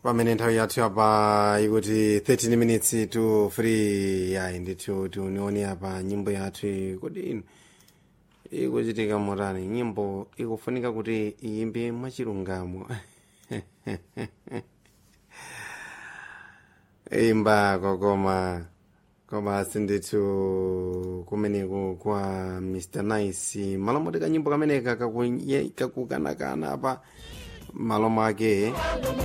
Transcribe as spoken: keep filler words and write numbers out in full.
pamene nthawi yathu apa ikuti thirteen minutes to three yayi ndithu tiunione apa nyimbo yathu kodi ino ikuchitika motani. Nyimbo ikufunika kuti iyimbe mwachilungamo imba kokoma koma sindithu kumeneko kwa mister Nice malomoti kanyimbo kameneka kakukanakana apa malo make